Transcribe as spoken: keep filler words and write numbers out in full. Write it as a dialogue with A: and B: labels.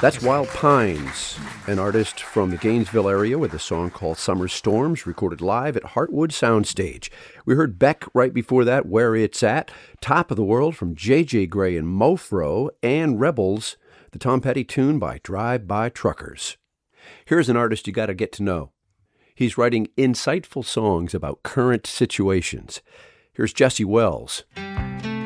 A: That's Wild Pines, an artist from the Gainesville area with a song called Summer Storms, recorded live at Heartwood Soundstage. We heard Beck right before that, Where It's At, Top of the World from J J Grey and Mofro, and Rebels, the Tom Petty tune by Drive-By Truckers. Here's an artist you got to get to know. He's writing insightful songs about current situations. Here's Jesse Wells.